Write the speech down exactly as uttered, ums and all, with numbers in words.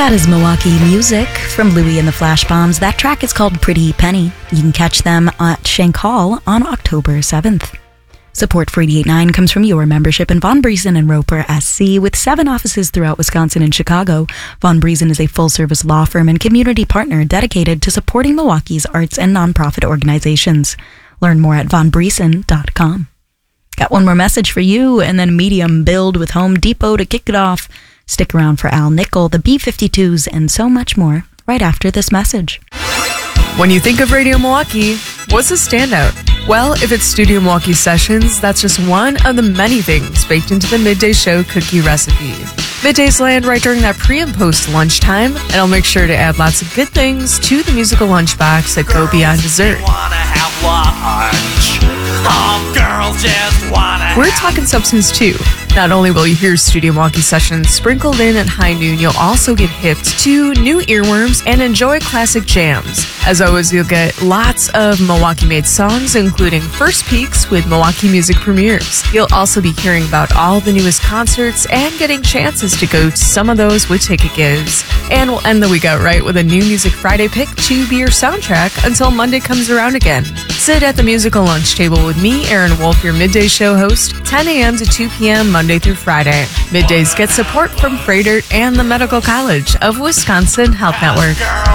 That is Milwaukee music from Louie and the Flash Bombs. That track is called Pretty Penny. You can catch them at Shank Hall on October seventh. Support for eighty-eight point nine comes from your membership in Von Briesen and Roper S C. With seven offices throughout Wisconsin and Chicago, Von Briesen is a full-service law firm and community partner dedicated to supporting Milwaukee's arts and nonprofit organizations. Learn more at von briesen dot com. Got one more message for you, and then medium build with Home Depot to kick it off. Stick around for Al Nickel, the B fifty-twos, and so much more right after this message. When you think of Radio Milwaukee, what's a standout? Well, if it's Studio Milwaukee Sessions, that's just one of the many things baked into the Midday Show cookie recipe. Middays land right during that pre and post lunchtime, and I'll make sure to add lots of good things to the musical lunchbox that go beyond dessert. Oh, girls just wanna We're talking substance too. Not only will you hear Studio Milwaukee Sessions sprinkled in at high noon, you'll also get hipped to new earworms and enjoy classic jams. As always, you'll get lots of Milwaukee-made songs, including first peeks with Milwaukee music premieres. You'll also be hearing about all the newest concerts and getting chances to go to some of those with ticket gives. And we'll end the week out right with a new Music Friday pick to be your soundtrack until Monday comes around again. Sit at the musical lunch table with me, Aaron Wolf, your midday show host, ten a.m. to two p.m. Monday through Friday. Middays get support from Freighter and the Medical College of Wisconsin Health Network.